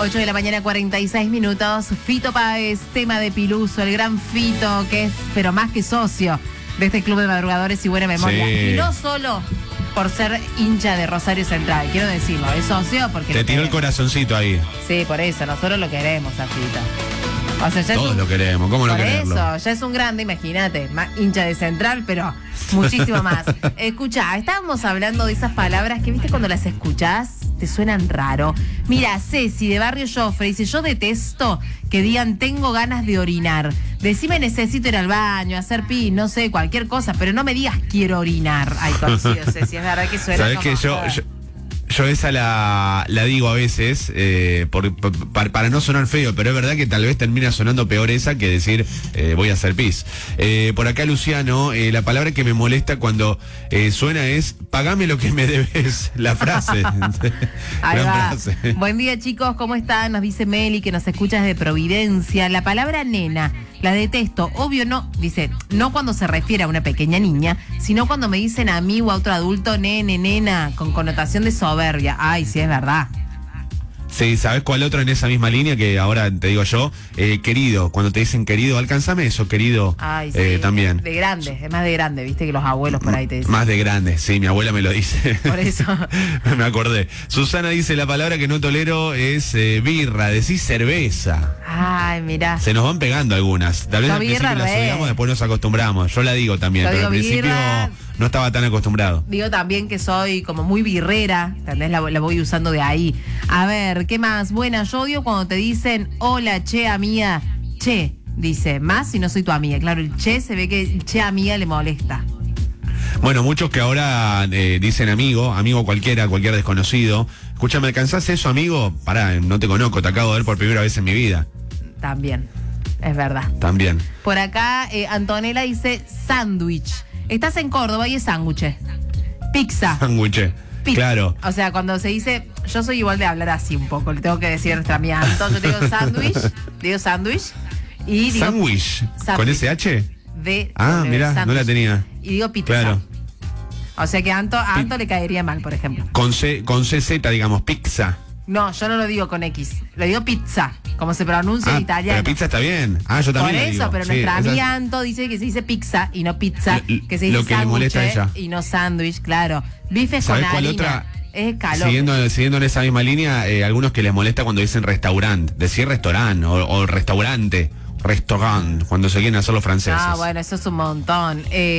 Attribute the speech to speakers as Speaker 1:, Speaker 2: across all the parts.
Speaker 1: 8 de la mañana, 46 minutos. Fito Páez, tema de Piluso, el gran Fito, que es, pero más que socio de este club de madrugadores y buena memoria.
Speaker 2: Sí.
Speaker 1: Y no solo por ser hincha de Rosario Central, quiero decirlo, es socio porque...
Speaker 2: Te tiró el corazoncito ahí.
Speaker 1: Sí, por eso, nosotros lo queremos a Fito. O sea, ya
Speaker 2: Todos lo queremos, ¿cómo no
Speaker 1: por
Speaker 2: quererlo?
Speaker 1: eso, ya es un grande, imagínate, más hincha de Central, pero muchísimo más. Escuchá, estábamos hablando de esas palabras que, viste, cuando las escuchás, te suenan raro. Mira, Ceci de Barrio Joffre dice, yo detesto que digan tengo ganas de orinar. Decime necesito ir al baño, hacer pis, no sé, cualquier cosa, pero no me digas quiero orinar. Ay, coincido, Ceci, es verdad que suena
Speaker 2: ¿Sabés
Speaker 1: como...
Speaker 2: que yo esa la digo a veces para no sonar feo, pero es verdad que tal vez termina sonando peor esa que decir voy a hacer pis. Por acá Luciano, la palabra que me molesta cuando suena es pagame lo que me debes, la frase.
Speaker 1: Ahí
Speaker 2: Gran
Speaker 1: va.
Speaker 2: frase.
Speaker 1: Buen día, chicos, ¿cómo están? Nos dice Meli que nos escucha desde Providencia. La palabra nena la detesto. Obvio no, dice, no cuando se refiere a una pequeña niña, sino cuando me dicen a mí o a otro adulto nene, nena, con connotación de soberbia. Ay, sí, es verdad.
Speaker 2: Sí, ¿sabes cuál otro en esa misma línea que ahora te digo yo? Querido, cuando te dicen querido, alcánzame eso, querido.
Speaker 1: Ay, sí,
Speaker 2: también.
Speaker 1: de grande, es más de grande, viste que los abuelos por ahí te dicen.
Speaker 2: Más de grande, sí, mi abuela me lo dice.
Speaker 1: Por eso.
Speaker 2: Me acordé. Susana dice, la palabra que no tolero es birra, decís cerveza.
Speaker 1: Ay, mirá.
Speaker 2: Se nos van pegando algunas. Tal vez
Speaker 1: Yo
Speaker 2: al principio
Speaker 1: birra,
Speaker 2: las
Speaker 1: re.
Speaker 2: odiamos, después nos acostumbramos. Yo la digo también,
Speaker 1: Yo
Speaker 2: pero al
Speaker 1: digo
Speaker 2: principio
Speaker 1: birra.
Speaker 2: no estaba tan acostumbrado.
Speaker 1: Digo también que soy como muy birrera, ¿entendés? La voy usando de ahí. A ver, ¿qué más? Buena, yo odio cuando te dicen, hola, che, amiga. Che, dice, más si no soy tu amiga. Claro, el che se ve que el che amiga le molesta.
Speaker 2: Bueno, muchos que ahora dicen amigo cualquiera, cualquier desconocido. Escúchame, ¿alcanzás eso, amigo? Pará, no te conozco, te acabo de ver por primera vez en mi vida.
Speaker 1: También, es verdad.
Speaker 2: También.
Speaker 1: Por acá, Antonella dice sándwich. Estás en Córdoba y es sándwich. Pizza.
Speaker 2: Sándwich.
Speaker 1: Pizza.
Speaker 2: Claro.
Speaker 1: O sea, cuando se dice, yo soy igual de hablar así un poco, le tengo que decir a nuestra amiga Anto, yo te digo sándwich y digo
Speaker 2: Sándwich. ¿Con SH?
Speaker 1: de
Speaker 2: Ah, mirá, no la tenía.
Speaker 1: y digo pizza.
Speaker 2: Claro.
Speaker 1: O sea que a Anto le caería mal, por ejemplo.
Speaker 2: Con CZ, digamos, pizza.
Speaker 1: No, yo no lo digo con X, lo digo pizza, como se pronuncia en italiano.
Speaker 2: Pero pizza está bien. Yo también.
Speaker 1: Por
Speaker 2: la
Speaker 1: eso,
Speaker 2: digo.
Speaker 1: pero
Speaker 2: Sí,
Speaker 1: nuestra
Speaker 2: esa-
Speaker 1: amiga Anto dice que se dice pizza y no pizza, que se dice
Speaker 2: lo que le molesta a ella.
Speaker 1: sándwich y no sándwich, claro. Bifes con
Speaker 2: ¿Sabés cuál
Speaker 1: harina.
Speaker 2: otra?
Speaker 1: Es calor.
Speaker 2: Siguiendo en esa misma línea, algunos que les molesta cuando dicen restaurante, decir restaurante o restaurante, restaurant, cuando se quieren hacer los franceses.
Speaker 1: Ah, bueno, eso es un montón.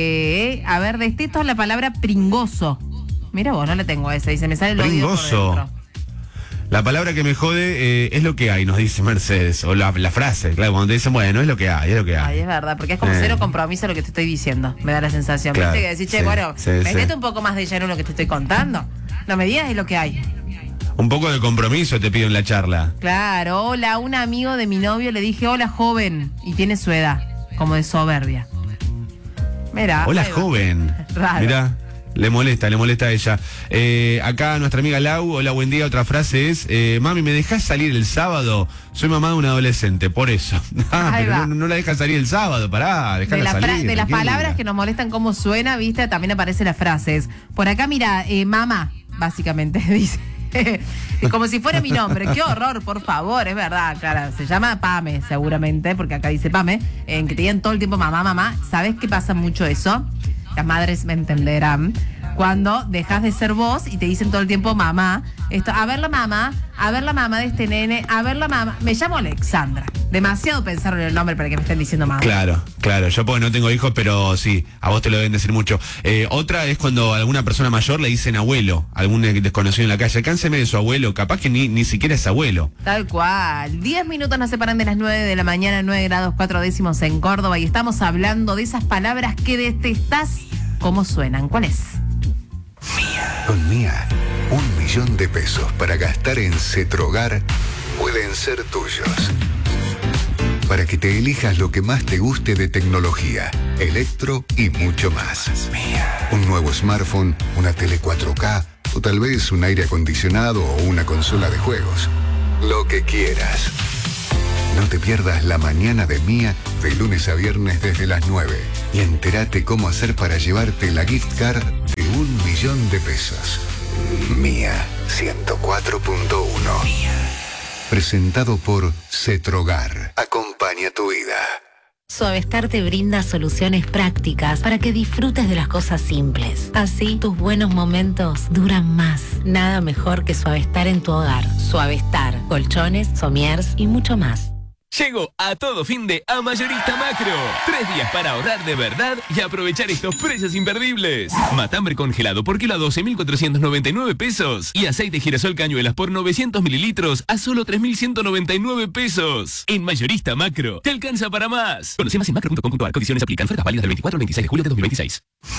Speaker 1: A ver, detesto la palabra pringoso. Mira vos, no la tengo esa, dice, me sale el oído por
Speaker 2: Pringoso.
Speaker 1: dentro.
Speaker 2: La palabra que me jode es lo que hay, nos dice Mercedes. O la frase, claro, cuando te dicen, bueno, es lo que hay, es lo que hay.
Speaker 1: Ay, es verdad, porque es como cero compromiso lo que te estoy diciendo, me da la sensación.
Speaker 2: Claro,
Speaker 1: ¿Viste? Que decís, che,
Speaker 2: sí,
Speaker 1: bueno,
Speaker 2: sí,
Speaker 1: metete
Speaker 2: sí.
Speaker 1: un poco más de lleno en lo que te estoy contando. No me digas es lo que hay.
Speaker 2: Un poco de compromiso te pido en la charla.
Speaker 1: Claro, hola, un amigo de mi novio le dije, hola, joven, y tiene su edad, como de soberbia. Mira.
Speaker 2: Hola, joven.
Speaker 1: Raro.
Speaker 2: Mirá, le molesta a ella. Acá nuestra amiga Lau, hola, buen día. Otra frase es, mami, ¿me dejás salir el sábado? Soy mamá de un adolescente, por eso.
Speaker 1: Ahí
Speaker 2: Pero
Speaker 1: va.
Speaker 2: no la dejas salir el sábado, pará,
Speaker 1: De,
Speaker 2: dejala salir.
Speaker 1: de las
Speaker 2: tranquila.
Speaker 1: palabras que nos molestan cómo suena, viste, también aparecen las frases. Por acá, mira, mamá, básicamente, dice. Como si fuera mi nombre. Qué horror, por favor, es verdad, claro. Se llama Pame, seguramente, porque acá dice Pame, en que te digan todo el tiempo mamá, mamá. ¿Sabes qué pasa mucho eso? Las madres me entenderán. Cuando dejas de ser vos y te dicen todo el tiempo mamá, a ver la mamá de este nene, a ver la mamá. Me llamo Alexandra. Demasiado pensaron en el nombre para que me estén diciendo mamá.
Speaker 2: Claro, yo porque no tengo hijos, pero sí, a vos te lo deben decir mucho. Otra es cuando a alguna persona mayor le dicen abuelo, algún desconocido en la calle, alcánceme de su abuelo, capaz que ni siquiera es abuelo.
Speaker 1: Tal cual. 10 minutos nos separan de las 9 de la mañana, 9 grados 4 décimos en Córdoba, y estamos hablando de esas palabras que detestás. ¿Cómo suenan? ¿Cuál es?
Speaker 3: Con Mía, 1.000.000 de pesos para gastar en Cetrogar pueden ser tuyos. Para que te elijas lo que más te guste de tecnología, electro y mucho más. Un nuevo smartphone, una tele 4K o tal vez un aire acondicionado o una consola de juegos. Lo que quieras. No te pierdas la mañana de Mía de lunes a viernes desde las 9 y entérate cómo hacer para llevarte la gift card de 1.000.000 de pesos. Mía 104.1. Presentado por Cetrogar. Acompaña tu vida.
Speaker 4: Suavestar te brinda soluciones prácticas para que disfrutes de las cosas simples. Así, tus buenos momentos duran más. Nada mejor que Suavestar en tu hogar. Suavestar, colchones, somiers y mucho más.
Speaker 5: Llegó a todo fin de a Mayorista Macro. 3 días para ahorrar de verdad y aprovechar estos precios imperdibles. Matambre congelado por kilo a 12.499 pesos. Y aceite girasol cañuelas por 900 mililitros a solo 3.199 pesos. En Mayorista Macro, te alcanza para más. Conoce más en macro.com.ar. Condiciones aplican. Ofertas válidas del 24 al 26 de julio de 2026.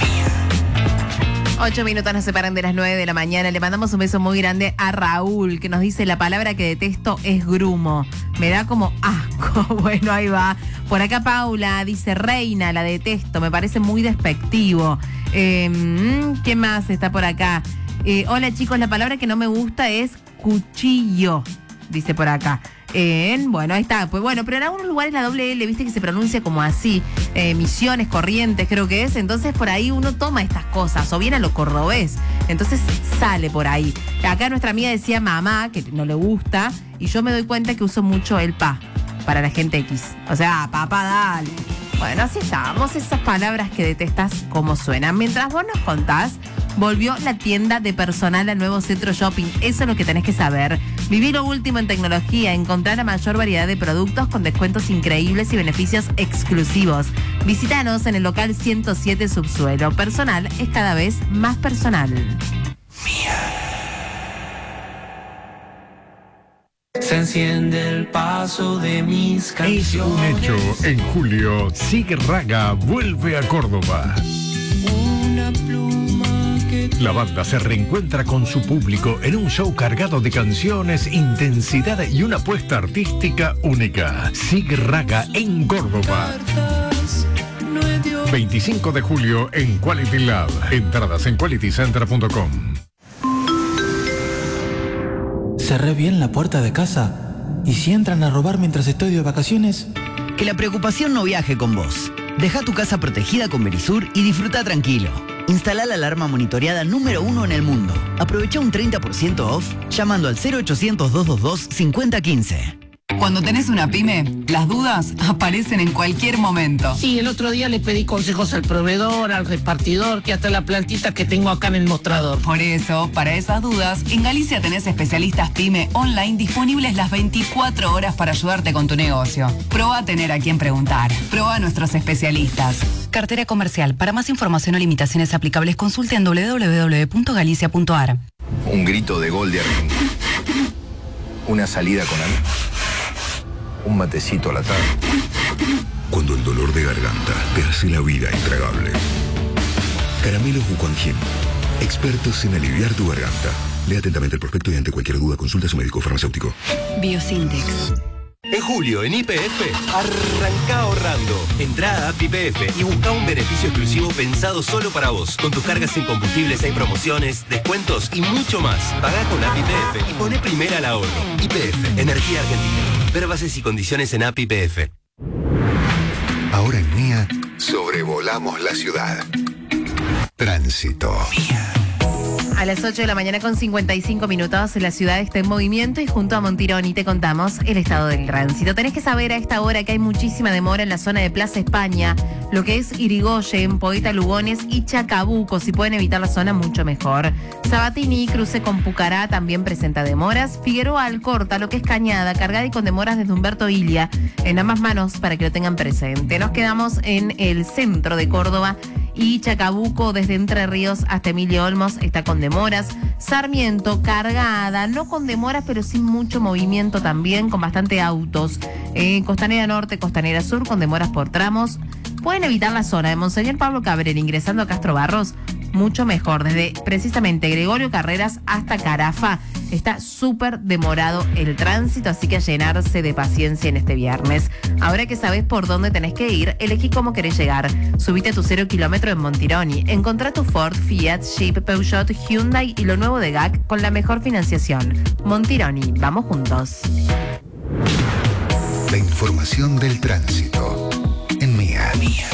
Speaker 1: 8 minutos nos separan de las 9 de la mañana. Le mandamos un beso muy grande a Raúl, que nos dice: la palabra que detesto es grumo. Me da como asco. Bueno, ahí va. Por acá Paula dice: reina, la detesto. Me parece muy despectivo. ¿Qué más está por acá? Hola chicos, la palabra que no me gusta es cuchillo. Dice por acá. Bueno, ahí está. Pues bueno, pero en algunos lugares la doble L, viste que se pronuncia como así. Misiones, Corrientes, creo que es. Entonces por ahí uno toma estas cosas, o bien a lo cordobés. Entonces sale por ahí. Acá nuestra amiga decía mamá, que no le gusta, y yo me doy cuenta que uso mucho el pa para la gente X. O sea, papá, dale. Bueno, así estamos. Esas palabras que detestas, cómo suenan. Mientras vos nos contás, volvió la tienda de personal al nuevo Centro Shopping. Eso es lo que tenés que saber. Vivir lo último en tecnología, encontrar la mayor variedad de productos con descuentos increíbles y beneficios exclusivos. Visítanos en el local 107 Subsuelo. Personal es cada vez más personal.
Speaker 6: Se enciende el paso de mis canciones.
Speaker 7: Es un hecho, en julio, Sig Raga vuelve a Córdoba.
Speaker 6: Una pluma que...
Speaker 7: La banda se reencuentra con su público en un show cargado de canciones, intensidad y una apuesta artística única. Sig Raga en Córdoba. 25 de julio en Quality Lab. Entradas en qualitycenter.com.
Speaker 8: Cerré bien la puerta de casa. ¿Y si entran a robar mientras estoy de vacaciones?
Speaker 9: Que la preocupación no viaje con vos. Deja tu casa protegida con Verisur y disfruta tranquilo. Instala la alarma monitoreada número 1 en el mundo. Aprovecha un 30% off llamando al 0800-222-5015.
Speaker 10: Cuando tenés una pyme, las dudas aparecen en cualquier momento.
Speaker 11: Sí, el otro día le pedí consejos al proveedor, al repartidor, que hasta la plantita que tengo acá en el mostrador.
Speaker 10: Por eso, para esas dudas, en Galicia tenés especialistas pyme online disponibles las 24 horas para ayudarte con tu negocio. Proba a tener a quien preguntar. Proba a nuestros especialistas. Cartera comercial. Para más información o limitaciones aplicables, consulte en www.galicia.ar.
Speaker 12: Un grito de gol de Argentina. Una salida con amigos. Un matecito a la tarde.
Speaker 3: Cuando el dolor de garganta te hace la vida intragable. Caramelos Bucuangin. Expertos en aliviar tu garganta. Lea atentamente el prospecto y ante cualquier duda consulta a su médico farmacéutico.
Speaker 10: Biosintex.
Speaker 13: En julio, en YPF, arranca ahorrando. Entrá a App YPF y busca un beneficio exclusivo pensado solo para vos. Con tus cargas en combustibles hay promociones, descuentos y mucho más. Pagá con App YPF y poné primera al ahorro. YPF, Energía Argentina. Ver bases y condiciones en App YPF.
Speaker 3: Ahora en Mía, sobrevolamos la ciudad. Tránsito.
Speaker 1: A las 8 de la mañana con 55 minutos, la ciudad está en movimiento y junto a Montironi te contamos el estado del tránsito. Tenés que saber a esta hora que hay muchísima demora en la zona de Plaza España, lo que es Irigoyen, Poeta Lugones y Chacabuco. Si pueden evitar la zona, mucho mejor. Sabatini, cruce con Pucará, también presenta demoras. Figueroa Alcorta, lo que es Cañada, cargada y con demoras desde Humberto Ilia, en ambas manos para que lo tengan presente. Nos quedamos en el centro de Córdoba y Chacabuco, desde Entre Ríos hasta Emilio Olmos, está con demoras. Sarmiento, cargada, no con demoras, pero sin mucho movimiento también, con bastante autos. Costanera Norte, Costanera Sur, con demoras por tramos. Pueden evitar la zona de Monseñor Pablo Cabrera ingresando a Castro Barros, mucho mejor. Desde precisamente Gregorio Carreras hasta Carafa está súper demorado el tránsito, así que a llenarse de paciencia en este viernes. Ahora que sabes por dónde tenés que ir, elegí cómo querés llegar. Subite a tu 0 kilómetro en Montironi. Encontrá tu Ford, Fiat, Jeep, Peugeot, Hyundai y lo nuevo de GAC con la mejor financiación. Montironi, vamos juntos.
Speaker 3: La información del tránsito en Mía.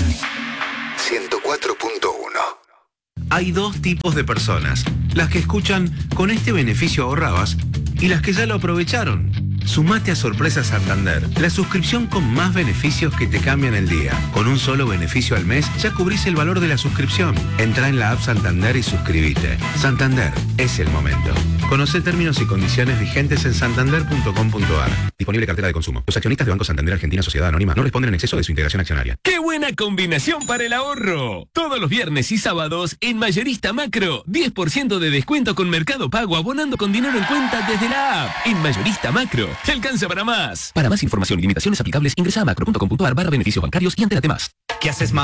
Speaker 3: 104.1.
Speaker 14: Hay dos tipos de personas: las que escuchan "con este beneficio ahorrabas" y las que ya lo aprovecharon. Sumate a Sorpresa Santander, la suscripción con más beneficios que te cambian el día. Con un solo beneficio al mes ya cubrís el valor de la suscripción. Entrá en la app Santander y suscríbete. Santander, es el momento. Conocé términos y condiciones vigentes en santander.com.ar. Disponible cartera de consumo. Los accionistas de Banco Santander Argentina Sociedad Anónima no responden en exceso de su integración accionaria.
Speaker 5: ¡Qué buena combinación para el ahorro! Todos los viernes y sábados en Mayorista Macro, 10% de descuento con Mercado Pago abonando con dinero en cuenta desde la app. En Mayorista Macro, te alcanza para más. Para más información y limitaciones aplicables, ingresa a macro.com.ar/beneficios bancarios y entérate más.
Speaker 15: ¿Qué haces más?